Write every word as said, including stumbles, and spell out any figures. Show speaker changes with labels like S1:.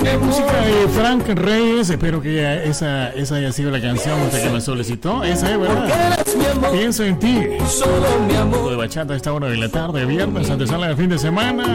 S1: Música de Frank Reyes. Espero que ya esa, esa haya sido la canción que me solicitó. Esa es, ¿verdad? Pienso en ti. Un poco de bachata a esta hora de la tarde, viernes, antesala del fin de semana.